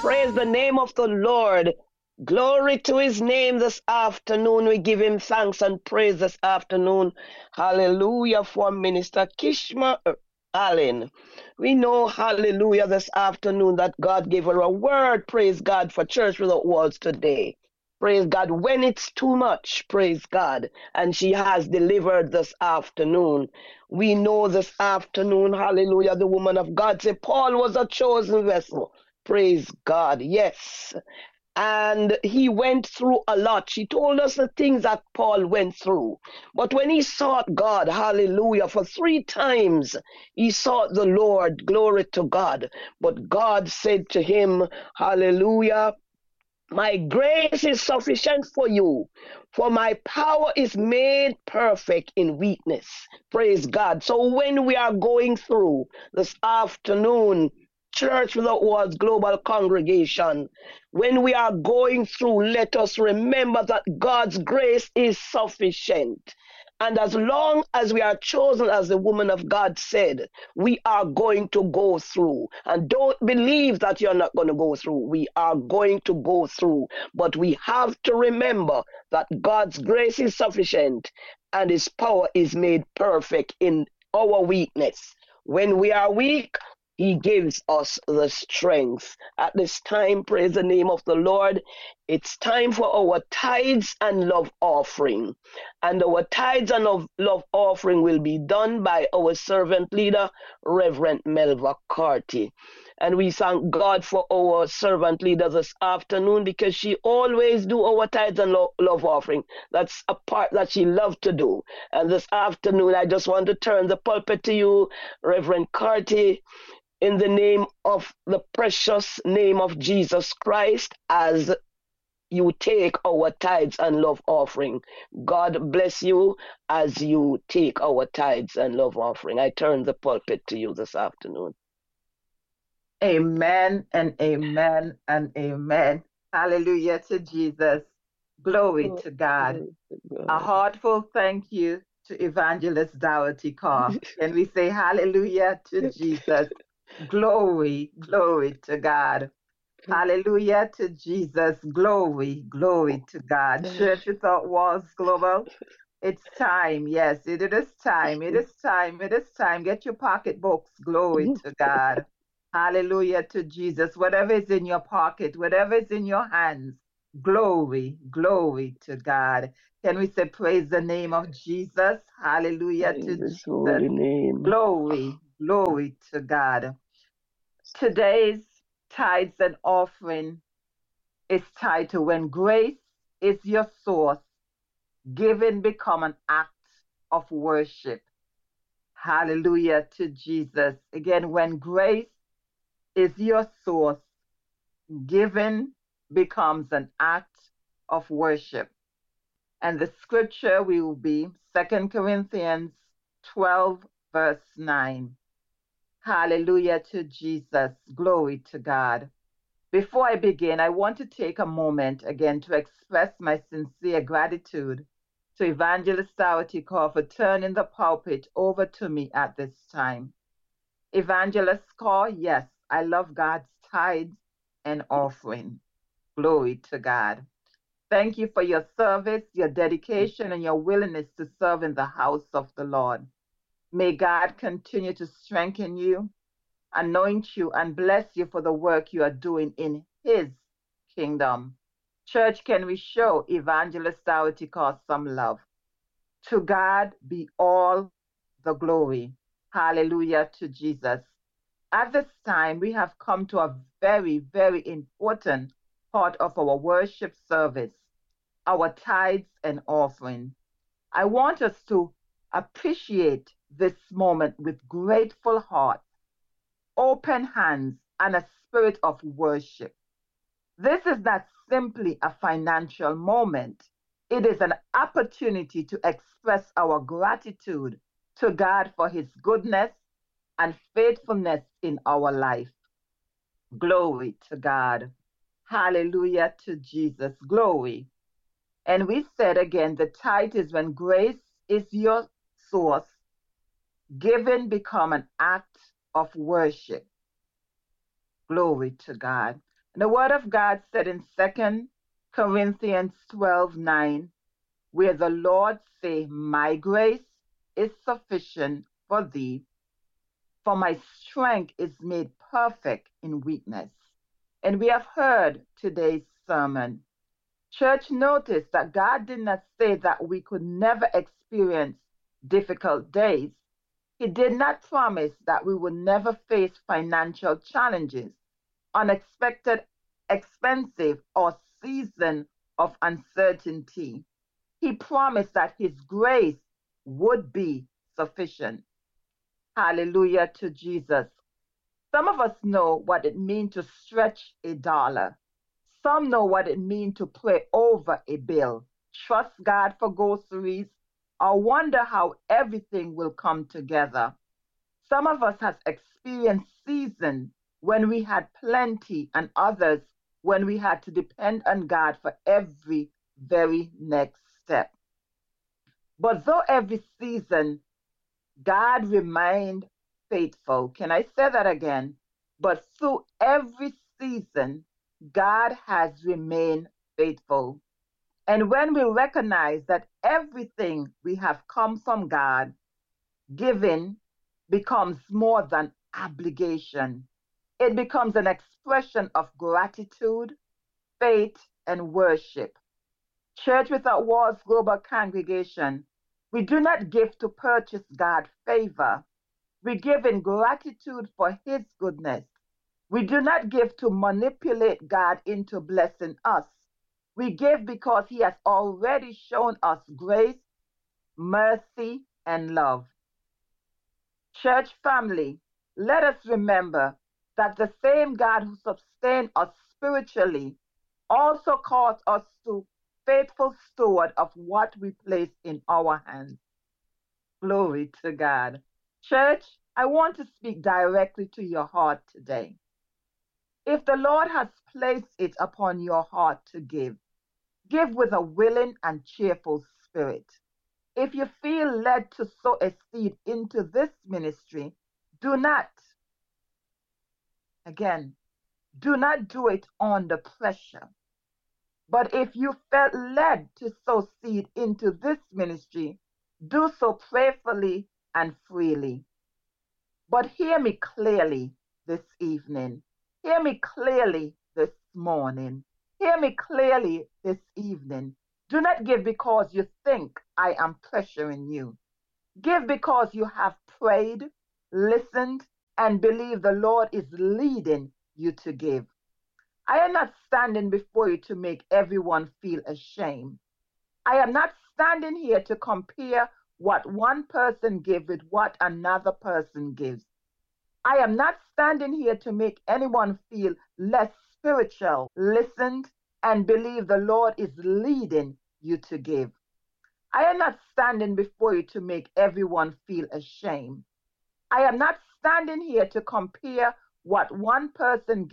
praise the name of the Lord. Glory to his name this afternoon. We give him thanks and praise this afternoon. Hallelujah for Minister Kishma Allen. We know, hallelujah, this afternoon that God gave her a word. Praise God for Church Without Walls today. Praise God. When it's too much, praise God. And she has delivered this afternoon. We know this afternoon, hallelujah, the woman of God said Paul was a chosen vessel. Praise God. Yes. And he went through a lot. She told us the things that Paul went through. But when he sought God, hallelujah, for 3 times he sought the Lord, glory to God. But God said to him, hallelujah, my grace is sufficient for you, for my power is made perfect in weakness. Praise God. So when we are going through this afternoon, Church Without Walls Global Congregation, when we are going through, let us remember that God's grace is sufficient. And as long as we are chosen, as the woman of God said, we are going to go through. And don't believe that you're not going to go through. We are going to go through. But we have to remember that God's grace is sufficient and his power is made perfect in our weakness. When we are weak, he gives us the strength. At this time, praise the name of the Lord. It's time for our tithes and love offering. And our tithes and love offering will be done by our servant leader, Reverend Melva Carty. And we thank God for our servant leader this afternoon because she always do our tithes and love offering. That's a part that she loved to do. And this afternoon, I just want to turn the pulpit to you, Reverend Carty, in the name of the precious name of Jesus Christ, as you take our tithes and love offering. God bless you as you take our tithes and love offering. I turn the pulpit to you this afternoon. Amen and amen and amen. Hallelujah to Jesus. Glory to God. A heartful thank you to Evangelist Doherty Carr. Can we say hallelujah to Jesus? Glory, glory to God. Hallelujah to Jesus. Glory, glory to God. Church Without Walls Global. It's time. Yes, it is time. It is time. It is time. Get your pocketbooks. Glory to God. Hallelujah to Jesus. Whatever is in your pocket, whatever is in your hands, glory, glory to God. Can we say praise the name of Jesus? Hallelujah to His Jesus. holy name. Glory, glory to God. Today's tithes and offering is titled When Grace is Your Source, Giving Become an Act of Worship. Hallelujah to Jesus. Again, when grace is your source, giving becomes an act of worship. And the scripture will be 2 Corinthians 12, verse 9. Hallelujah to Jesus. Glory to God. Before I begin, I want to take a moment again to express my sincere gratitude to Evangelist Doherty Carr for turning the pulpit over to me at this time. Evangelist Carr, yes, I love God's tithes and offering. Glory to God. Thank you for your service, your dedication, and your willingness to serve in the house of the Lord. May God continue to strengthen you, anoint you, and bless you for the work you are doing in his kingdom. Church, can we show Evangelist Doherty Carr some love? To God be all the glory. Hallelujah to Jesus. At this time, we have come to a very, very important part of our worship service, our tithes and offering. I want us to appreciate this moment with grateful hearts, open hands, and a spirit of worship. This is not simply a financial moment. It is an opportunity to express our gratitude to God for his goodness and faithfulness in our life. Glory to God. Hallelujah to Jesus. Glory. And we said again, the tithe is when grace is your source, giving become an act of worship. Glory to God. The Word of God said in 2 Corinthians 12:9, where the Lord say, my grace is sufficient for thee, for my strength is made perfect in weakness. And we have heard today's sermon. Church, notice that God did not say that we could never experience difficult days. He did not promise that we would never face financial challenges, unexpected, expensive, or season of uncertainty. He promised that His grace would be sufficient. Hallelujah to Jesus. Some of us know what it means to stretch a dollar. Some know what it means to pray over a bill, trust God for groceries, or wonder how everything will come together. Some of us have experienced seasons when we had plenty and others when we had to depend on God for every very next step. But though every season God remained faithful. Can I say that again? But through every season, God has remained faithful. And when we recognize that everything we have come from God, giving becomes more than obligation. It becomes an expression of gratitude, faith, and worship. Church Without Walls Global Congregation, we do not give to purchase God's favor. We give in gratitude for His goodness. We do not give to manipulate God into blessing us. We give because He has already shown us grace, mercy, and love. Church family, let us remember that the same God who sustained us spiritually also calls us to faithful steward of what we place in our hands. Glory to God. Church, I want to speak directly to your heart today. If the Lord has placed it upon your heart to give, give with a willing and cheerful spirit. If you feel led to sow a seed into this ministry, do not do it under pressure. But if you felt led to sow seed into this ministry, do so prayerfully and freely. But hear me clearly this evening. Hear me clearly this morning. Hear me clearly this evening. Do not give because you think I am pressuring you. Give because you have prayed, listened, and believe the Lord is leading you to give. I am not standing before you to make everyone feel ashamed. I am not standing here to compare what one person gives with what another person gives. I am not standing here to make anyone feel less spiritual, listened, and believe the Lord is leading you to give. I am not standing before you to make everyone feel ashamed. I am not standing here to compare what one person